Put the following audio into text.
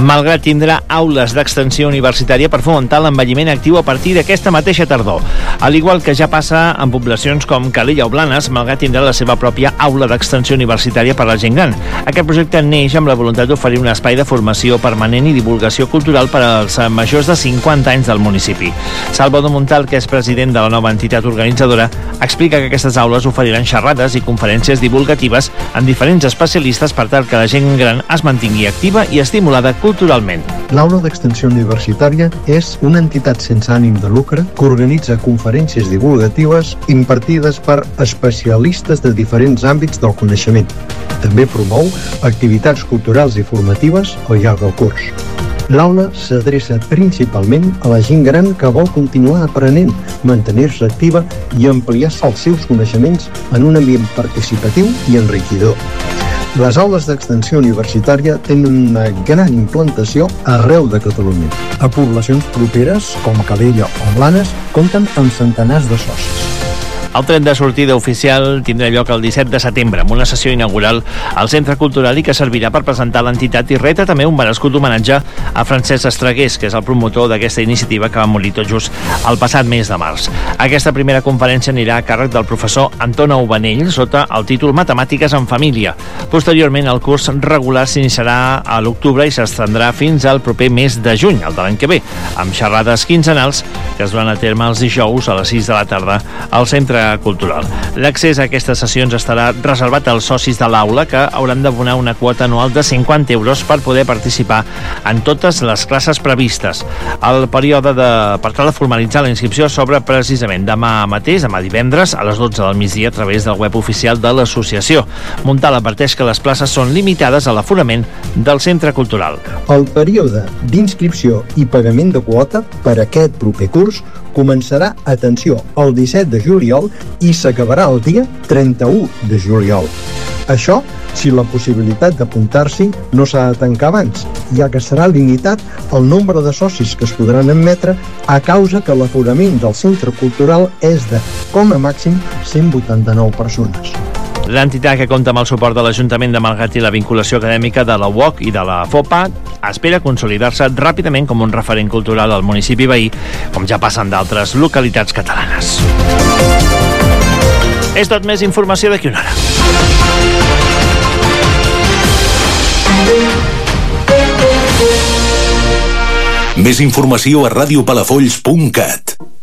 malgrat tindrà aules d'extensió universitària per fomentar l'envelliment actiu a partir d'aquesta mateixa tardor. Al igual que ja passa en poblacions com Calella o Blanes, malgrat tindrà la seva pròpia aula d'extensió universitària per a la gent gran. Aquest projecte neix amb la voluntat d'oferir un espai de formació permanent i divulgació cultural per als majors de 50 anys del municipi. Salvador Montal, que és president de la nova entitat organitzadora, explica que aquestes aules oferiran xerrades i conferències divulgatives amb diferents especialistes per tal que la gent gran es mantingui activa i estimulada culturalment. L'Aula d'Extensió Universitària és una entitat sense ànim de lucre que organitza conferències divulgatives impartides per especialistes de diferents àmbits del coneixement. També promou activitats culturals i formatives al llarg del curs. L'aula s'adreça principalment a la gent gran que vol continuar aprenent, mantenir-se activa i ampliar-se els seus coneixements en un ambient participatiu i enriquidor. Les aules d'extensió universitària tenen una gran implantació arreu de Catalunya. A poblacions properes, com Calella o Blanes, compten amb centenars de socis. El tren de sortida oficial tindrà lloc el 17 de setembre, amb una sessió inaugural al Centre Cultural i que servirà per presentar l'entitat i retre també un merescut homenatge a Francesc Estragués, que és el promotor d'aquesta iniciativa que va morir tot just el passat mes de març. Aquesta primera conferència anirà a càrrec del professor Anton Aubanell sota el títol Matemàtiques en Família. Posteriorment, el curs regular s'iniciarà a l'octubre i s'estendrà fins al proper mes de juny, el de l'any que ve, amb xerrades quinzenals que es duran a terme els dijous a les 6 de la tarda al Centre Cultural. L'accés a aquestes sessions estarà reservat als socis de l'aula, que hauran d'abonar una quota anual de 50 euros per poder participar en totes les classes previstes. El període per tal de formalitzar la inscripció s'obre precisament demà mateix, demà divendres, a les 12 del migdia, a través del web oficial de l'associació. Montal adverteix que les places són limitades a l'aforament del Centre Cultural. El període d'inscripció i pagament de quota per aquest proper curs començarà, atenció, el 17 de juliol i s'acabarà el dia 31 de juliol. Això si la possibilitat d'apuntar-s'hi no s'ha de tancar abans, ja que serà limitat el nombre de socis que es podran admetre a causa que l'aforament del Centre Cultural és de, com a màxim, 189 persones. L'entitat, que compta amb el suport de l'Ajuntament de Malgrat i la vinculació acadèmica de la UOC i de la FOPA, espera consolidar-se ràpidament com un referent cultural al municipi veí, com ja passa en d'altres localitats catalanes. És tot, més informació d'aquí una hora. Més informació a radiopalafolls.cat.